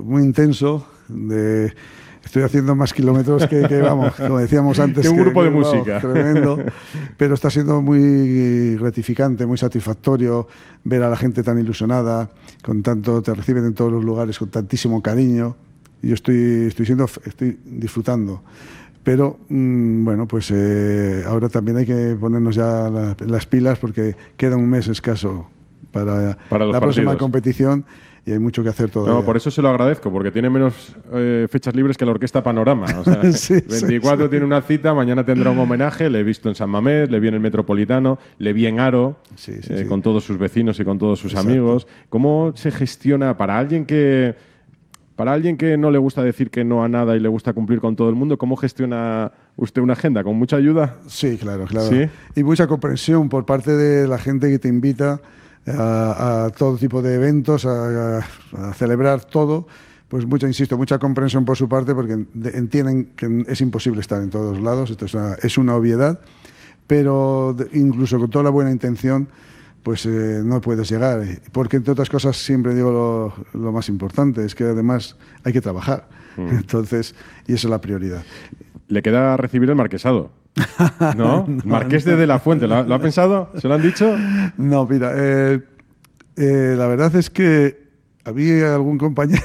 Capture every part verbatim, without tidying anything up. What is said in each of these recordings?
muy intenso. De, estoy haciendo más kilómetros que, que vamos, como decíamos antes. Que un que, grupo que, de wow, música. Tremendo. Pero está siendo muy gratificante, muy satisfactorio ver a la gente tan ilusionada, con tanto, te reciben en todos los lugares con tantísimo cariño. Y yo estoy, estoy, siendo, estoy disfrutando. Pero, mmm, bueno, pues eh, ahora también hay que ponernos ya la, las pilas porque queda un mes escaso para, para la próxima partidos. competición y hay mucho que hacer todavía. No, por eso se lo agradezco, porque tiene menos eh, fechas libres que la Orquesta Panorama. O sea, sí, veinticuatro sí, tiene una cita, mañana tendrá un homenaje, le he visto en San Mamés, le vi en el Metropolitano, le vi en Aro, sí, sí, eh, sí. con todos sus vecinos y con todos sus Exacto. amigos. ¿Cómo se gestiona para alguien que... Para alguien que no le gusta decir que no a nada y le gusta cumplir con todo el mundo, ¿cómo gestiona usted una agenda? ¿Con mucha ayuda? Sí, claro, claro. ¿Sí? Y mucha comprensión por parte de la gente que te invita a, a todo tipo de eventos, a, a, a celebrar todo. Pues mucha, insisto, mucha comprensión por su parte porque entienden que es imposible estar en todos lados. Esto es una, es una obviedad, pero incluso con toda la buena intención, pues eh, no puedes llegar, porque entre otras cosas siempre digo lo, lo más importante, es que además hay que trabajar, mm. entonces, y esa es la prioridad. Le queda recibir el marquesado, ¿no? no Marqués de, de la Fuente, ¿lo, ¿lo ha pensado? ¿Se lo han dicho? No, mira, eh, eh, la verdad es que había algún compañero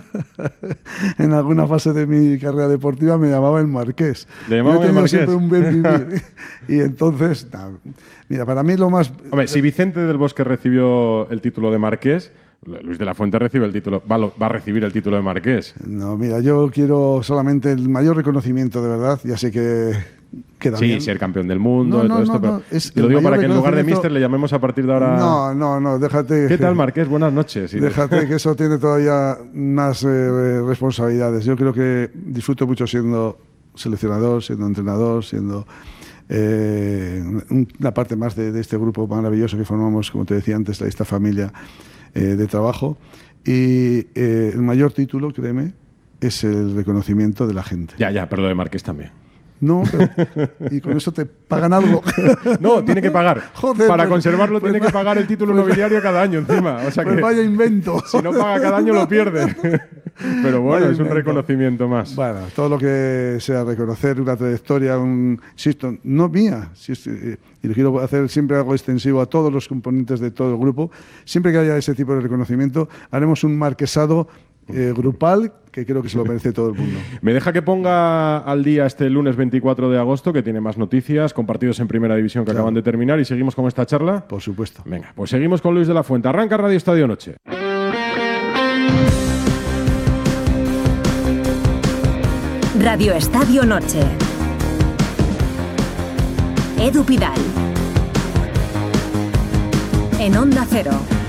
en alguna fase de mi carrera deportiva me llamaba el Marqués. ¿Le llamaba Yo el Marqués? Siempre un buen vivir. Y entonces, no, mira, para mí lo más... Hombre, si Vicente del Bosque recibió el título de Marqués, Luis de la Fuente recibe el título, va, lo, va a recibir el título de Marqués. No, mira, yo quiero solamente el mayor reconocimiento, de verdad. Ya sé que queda sí, bien. ser campeón del mundo no, y todo no, esto, no, pero no, es lo digo para que en lugar de reconocimiento... mister le llamemos a partir de ahora... No, no, no, déjate... ¿Qué tal, Marqués? Buenas noches. Sí, déjate que eso tiene todavía más eh, responsabilidades. Yo creo que disfruto mucho siendo seleccionador, siendo entrenador, siendo... Eh, una parte más de, de este grupo maravilloso que formamos, como te decía antes, esta familia eh, de trabajo. Y eh, el mayor título, créeme, es el reconocimiento de la gente. Ya, ya, pero lo de Marqués también. No, pero, y con eso te pagan algo. No, tiene que pagar. Joder, para pues, conservarlo pues, tiene que pagar el título pues, nobiliario cada año encima. O sea pues que, vaya invento. Si no paga cada año lo pierde. Pero bueno, vaya es un invento. reconocimiento más. Bueno, todo lo que sea reconocer una trayectoria, un, insisto, no mía, si es, eh, y lo quiero hacer siempre algo extensivo a todos los componentes de todo el grupo. Siempre que haya ese tipo de reconocimiento, haremos un marquesado Eh, grupal que creo que se lo merece todo el mundo. Me deja que ponga al día este lunes veinticuatro de agosto, que tiene más noticias, con partidos en Primera División que claro. acaban de terminar, y seguimos con esta charla. Por supuesto. Venga, pues seguimos con Luis de la Fuente. Arranca Radio Estadio Noche. Radio Estadio Noche. Edu Pidal. En Onda Cero.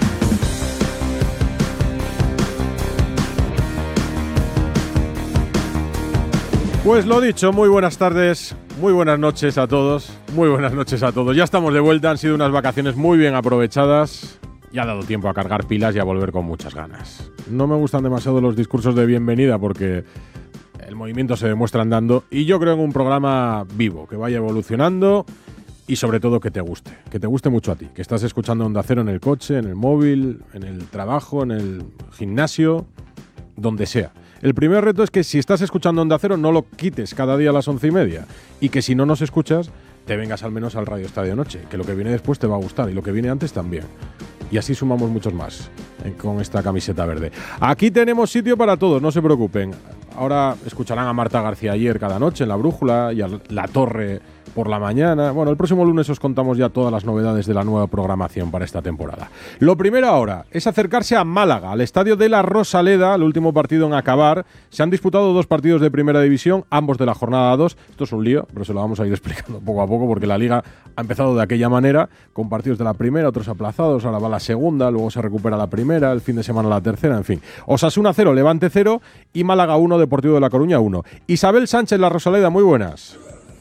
Pues lo dicho, muy buenas tardes, muy buenas noches a todos, muy buenas noches a todos. Ya estamos de vuelta, han sido unas vacaciones muy bien aprovechadas y ha dado tiempo a cargar pilas y a volver con muchas ganas. No me gustan demasiado los discursos de bienvenida porque el movimiento se demuestra andando y yo creo en un programa vivo, que vaya evolucionando y sobre todo que te guste, que te guste mucho a ti, que estás escuchando Onda Cero en el coche, en el móvil, en el trabajo, en el gimnasio, donde sea. El primer reto es que si estás escuchando Onda Cero no lo quites cada día a las once y media y que si no nos escuchas te vengas al menos al Radio Estadio Noche, que lo que viene después te va a gustar y lo que viene antes también. Y así sumamos muchos más eh, con esta camiseta verde. Aquí tenemos sitio para todos, no se preocupen. Ahora escucharán a Marta García Ayer cada noche en La Brújula y a La Torre por la mañana. Bueno, el próximo lunes os contamos ya todas las novedades de la nueva programación para esta temporada. Lo primero ahora es acercarse a Málaga, al estadio de la Rosaleda, el último partido en acabar. Se han disputado dos partidos de Primera División, ambos de la jornada dos. Esto es un lío, pero se lo vamos a ir explicando poco a poco porque la Liga ha empezado de aquella manera, con partidos de la primera, otros aplazados, ahora va la segunda, luego se recupera la primera, el fin de semana la tercera, en fin. Osasuna cero, Levante cero y Málaga uno, Deportivo de La Coruña uno. Isabel Sánchez, La Rosaleda, muy buenas.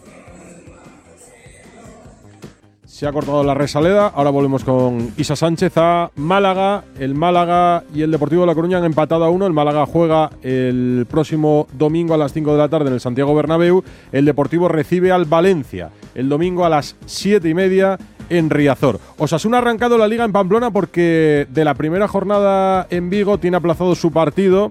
Se ha cortado la Rosaleda, ahora volvemos con Isa Sánchez a Málaga. El Málaga y el Deportivo de La Coruña han empatado a uno. El Málaga juega el próximo domingo a las cinco de la tarde en el Santiago Bernabéu. El Deportivo recibe al Valencia el domingo a las siete y media en Riazor. Osasuna ha arrancado la Liga en Pamplona porque de la primera jornada en Vigo tiene aplazado su partido